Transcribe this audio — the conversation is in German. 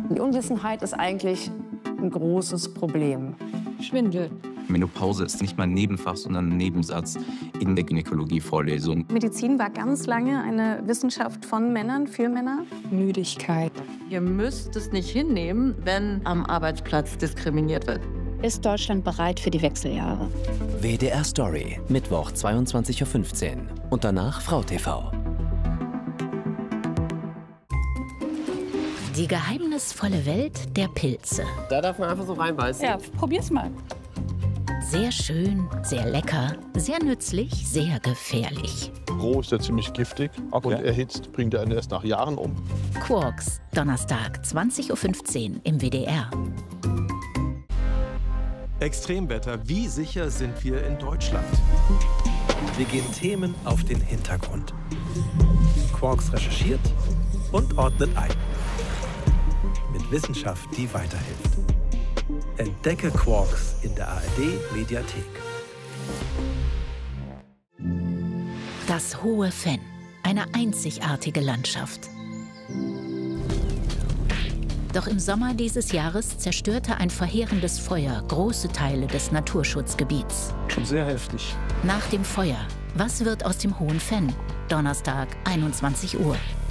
Die Unwissenheit ist eigentlich ein großes Problem. Schwindel. Menopause ist nicht mal ein Nebenfach, sondern ein Nebensatz in der Gynäkologie-Vorlesung. Medizin war ganz lange eine Wissenschaft von Männern, für Männer. Müdigkeit. Ihr müsst es nicht hinnehmen, wenn am Arbeitsplatz diskriminiert wird. Ist Deutschland bereit für die Wechseljahre? WDR Story, Mittwoch 22:15 Uhr und danach Frau TV. Die geheimnisvolle Welt der Pilze. Da darf man einfach so reinbeißen. Ja, probier's mal. Sehr schön, sehr lecker, sehr nützlich, sehr gefährlich. Roh ist er ziemlich giftig und erhitzt bringt er ihn erst nach Jahren um. Quarks, Donnerstag, 20:15 Uhr im WDR. Extremwetter, wie sicher sind wir in Deutschland? Wir gehen Themen auf den Hintergrund. Quarks recherchiert und ordnet ein. Mit Wissenschaft, die weiterhilft. Entdecke Quarks in der ARD-Mediathek. Das Hohe Fenn, eine einzigartige Landschaft. Doch im Sommer dieses Jahres zerstörte ein verheerendes Feuer große Teile des Naturschutzgebiets. Schon sehr heftig. Nach dem Feuer, was wird aus dem Hohen Fenn? Donnerstag, 21 Uhr.